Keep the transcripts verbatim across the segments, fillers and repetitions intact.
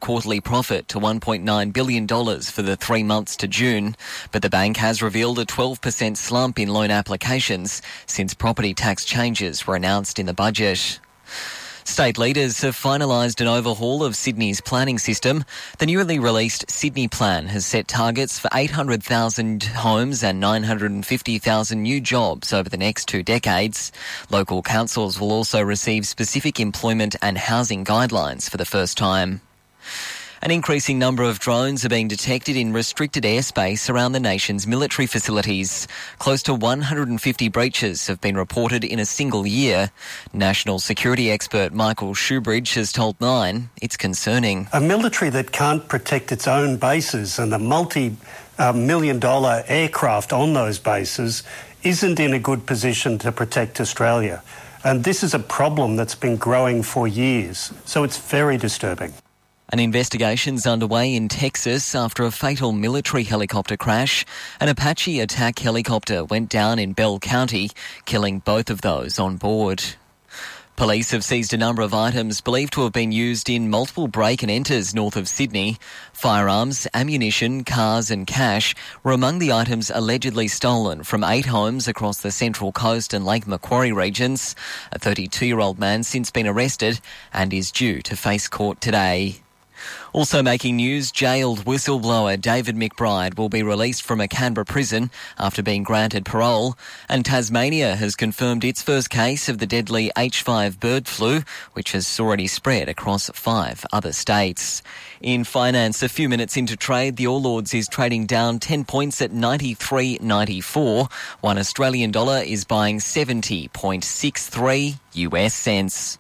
quarterly profit to one point nine billion dollars for the three months to June, but the bank has revealed a twelve percent slump in loan applications since property tax changes were announced in the budget. State leaders have finalised an overhaul of Sydney's planning system. The newly released Sydney Plan has set targets for eight hundred thousand homes and nine hundred fifty thousand new jobs over the next two decades. Local councils will also receive specific employment and housing guidelines for the first time. An increasing number of drones are being detected in restricted airspace around the nation's military facilities. Close to one hundred fifty breaches have been reported in a single year. National security expert Michael Shoebridge has told Nine it's concerning. A military that can't protect its own bases and the multi-million dollar aircraft on those bases isn't in a good position to protect Australia. And this is a problem that's been growing for years, so it's very disturbing. An investigation's underway in Texas after a fatal military helicopter crash. An Apache attack helicopter went down in Bell County, killing both of those on board. Police have seized a number of items believed to have been used in multiple break and enters north of Sydney. Firearms, ammunition, cars and cash were among the items allegedly stolen from eight homes across the Central Coast and Lake Macquarie regions. A thirty-two-year-old man since been arrested and is due to face court today. Also making news, jailed whistleblower David McBride will be released from a Canberra prison after being granted parole, and Tasmania has confirmed its first case of the deadly H five bird flu, which has already spread across five other states. In finance, a few minutes into trade, the All Ords is trading down ten points at ninety-three ninety-four. One Australian dollar is buying seventy point six three U S cents.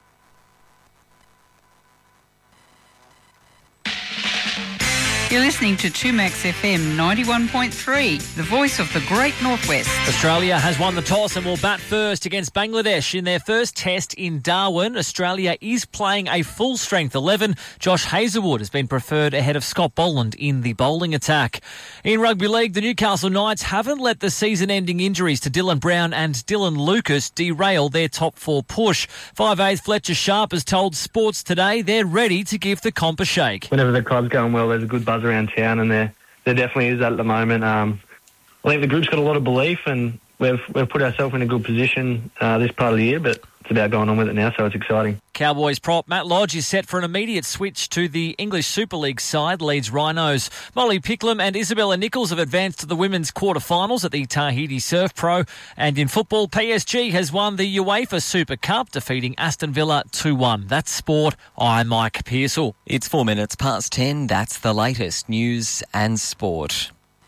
You're listening to two Max F M ninety-one point three, the voice of the Great Northwest. Australia has won the toss and will bat first against Bangladesh in their first test in Darwin. Australia is playing a full-strength eleven. Josh Hazlewood has been preferred ahead of Scott Boland in the bowling attack. In rugby league, the Newcastle Knights haven't let the season-ending injuries to Dylan Brown and Dylan Lucas derail their top four push. five eighth Fletcher Sharp has told Sports Today they're ready to give the comp a shake. Whenever the club's going well, there's a good buzz around town, and there there definitely is that at the moment. Um, I think the group's got a lot of belief, and we've we've put ourselves in a good position uh, this part of the year, but it's about going on with it now, so it's exciting. Cowboys prop Matt Lodge is set for an immediate switch to the English Super League side, Leeds Rhinos. Molly Picklum and Isabella Nichols have advanced to the women's quarterfinals at the Tahiti Surf Pro. And in football, P S G has won the UEFA Super Cup, defeating Aston Villa two one. That's sport. I'm Mike Pearsall. It's four minutes past ten. That's the latest news and sport.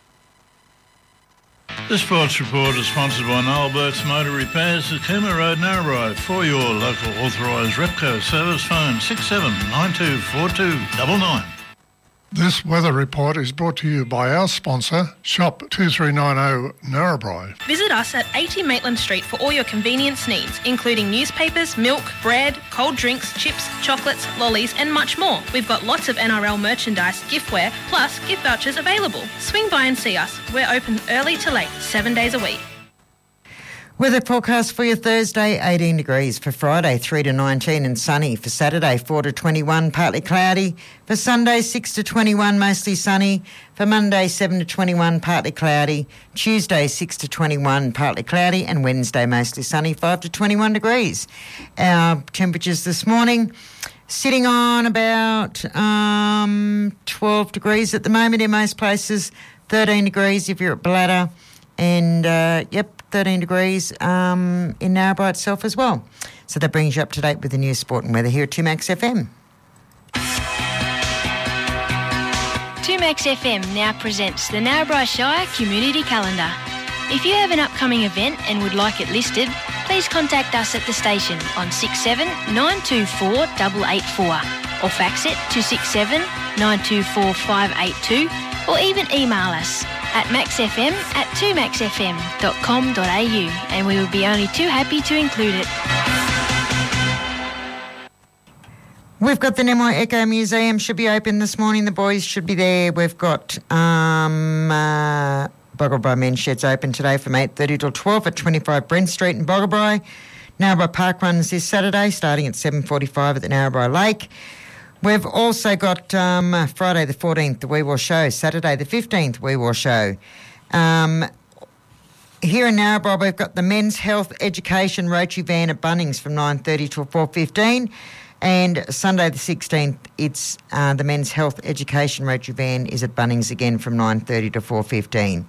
The Sports Report is sponsored by Noel Burke's Motor Repairs at Cooma Road, Narrabri. For your local authorised Repco service, phone six seven nine two four two nine nine. This weather report is brought to you by our sponsor, Shop two three nine zero Narrabri. Visit us at eighty Maitland Street for all your convenience needs, including newspapers, milk, bread, cold drinks, chips, chocolates, lollies and much more. We've got lots of N R L merchandise, giftware, plus gift vouchers available. Swing by and see us. We're open early to late, seven days a week. Weather forecast for your Thursday, eighteen degrees. For Friday, three to nineteen and sunny. For Saturday, four to twenty-one, partly cloudy. For Sunday, six to twenty-one, mostly sunny. For Monday, seven to twenty-one, partly cloudy. Tuesday, six to twenty-one, partly cloudy. And Wednesday, mostly sunny, five to twenty-one degrees. Our temperatures this morning, sitting on about um, twelve degrees at the moment in most places. thirteen degrees if you're at Bladder. And, uh, yep, thirteen degrees um, in Narrabri itself as well. So that brings you up to date with the news, sport and weather here at two Max F M. two Max F M now presents the Narrabri Shire Community Calendar. If you have an upcoming event and would like it listed, please contact us at the station on six seven nine two four eight eight four or fax it to six seven nine two four five eight two or even email us at maxfm at two max f m dot com dot a u and we will be only too happy to include it. We've got the Nemoi Eco Museum, should be open this morning. The boys should be there. We've got um, uh, Bogglebri Men's Sheds open today from eight thirty till twelve at twenty-five Brent Street in Bogglebri. Narrabri Park runs this Saturday starting at seven forty-five at the Narrabri Lake. We've also got um, Friday the fourteenth, the Wee Waa Show. Saturday the fifteenth, Wee Waa Show. Um, here in Narrabri, we've got the Men's Health Education Rotary Van at Bunnings from nine thirty till four fifteen. And Sunday the sixteenth, it's uh, the Men's Health Education Rotary Van is at Bunnings again from nine thirty to four fifteen.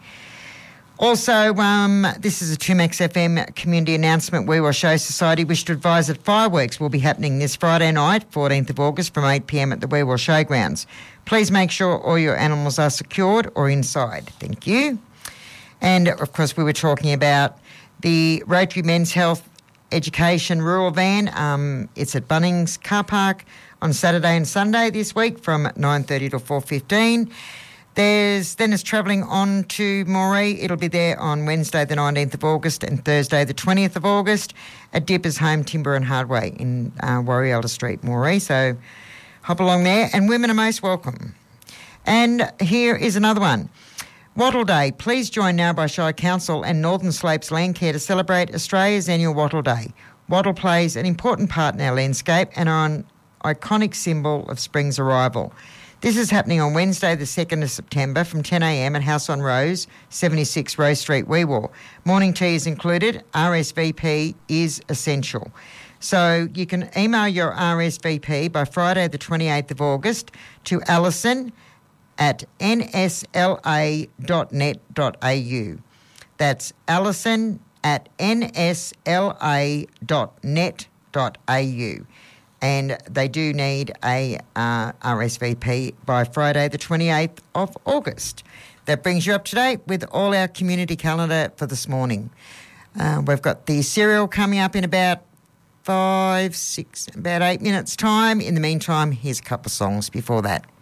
Also, um, this is a two Max F M community announcement. Wee Waa Show Society wish to advise that fireworks will be happening this Friday night, fourteenth of August, from eight p m at the Wee Waa Showgrounds. Please make sure all your animals are secured or inside. Thank you. And, of course, we were talking about the Rotary Men's Health Education Rural Van. Um, it's at Bunnings Car Park on Saturday and Sunday this week from nine thirty to four fifteen. There's then it's travelling on to Moree. It'll be there on Wednesday the nineteenth of August and Thursday the twentieth of August at Dippers Home Timber and Hardway in uh, Warrielda Street, Moree. So hop along there, and women are most welcome. And here is another one. Wattle Day. Please join Narrabri Shire Council and Northern Slopes Landcare to celebrate Australia's annual Wattle Day. Wattle plays an important part in our landscape and are an iconic symbol of spring's arrival. This is happening on Wednesday the second of September from ten a m at House on Rose, seventy-six Rose Street, Wee Waa. Morning tea is included. R S V P is essential. So you can email your R S V P by Friday the twenty-eighth of August to Alison at n s l a dot net dot a u. That's Alison at n s l a dot net dot a u. And they do need a uh, R S V P by Friday the twenty-eighth of August. That brings you up to date with all our community calendar for this morning. Uh, we've got the cereal coming up in about five, six, about eight minutes' time. In the meantime, here's a couple of songs before that.